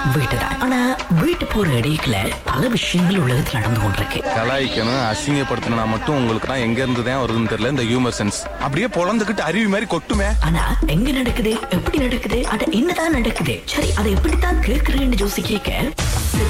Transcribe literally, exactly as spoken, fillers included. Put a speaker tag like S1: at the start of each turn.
S1: வீட்டுதான். ஆனா வீட்டு போற இடையில பல விஷயங்கள் உலகத்தில் நடந்து கொண்டிருக்கு.
S2: கலாய்க்கணும் அசிங்கப்படுத்தினா மட்டும் உங்களுக்கு தான் எங்க இருந்து தான் வருதுன்னு தெரியல. இந்த ஹியூமர் சென்ஸ் அப்படியே பொழந்துகிட்டு அருவி மாதிரி கொட்டுமே.
S1: ஆனா எங்க நடக்குது, எப்படி நடக்குது, அட என்னதான் நடக்குது, சரி அதை எப்படித்தான் கேட்கிறேன்னு ஜோசி கேட்க